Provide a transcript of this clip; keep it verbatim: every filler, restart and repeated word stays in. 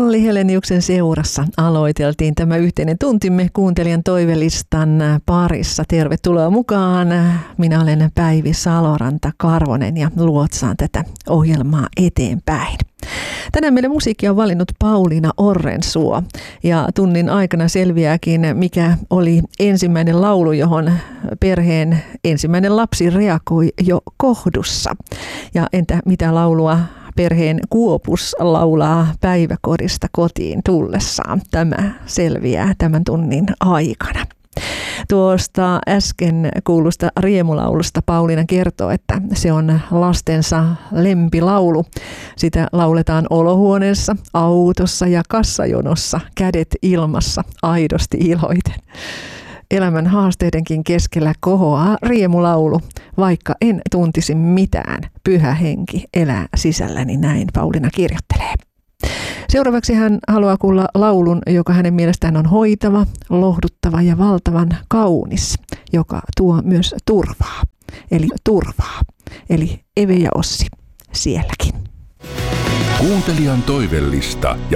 Alli Heleniuksen seurassa aloiteltiin tämä yhteinen tuntimme kuuntelijan toivelistan parissa. Tervetuloa mukaan. Minä olen Päivi Saloranta-Karvonen ja luotsaan tätä ohjelmaa eteenpäin. Tänään meille musiikkia on valinnut Pauliina Orrensuo ja tunnin aikana selviääkin, mikä oli ensimmäinen laulu, johon perheen ensimmäinen lapsi reagoi jo kohdussa. Ja entä mitä laulua perheen Kuopus laulaa päiväkodista kotiin tullessaan? Tämä selviää tämän tunnin aikana. Tuosta äsken kuulusta riemulaulusta Pauliina kertoo, että se on lastensa lempilaulu. Sitä lauletaan olohuoneessa, autossa ja kassajonossa, kädet ilmassa, aidosti iloiten. Elämän haasteidenkin keskellä kohoaa riemulaulu, vaikka en tuntisi mitään. Pyhä henki elää sisälläni, näin Pauliina kirjoittelee. Seuraavaksi hän haluaa kuulla laulun, joka hänen mielestään on hoitava, lohduttava ja valtavan kaunis, joka tuo myös turvaa. Eli turvaa. Eli Eve ja Ossi sielläkin. Kuuntelijan toivellista ja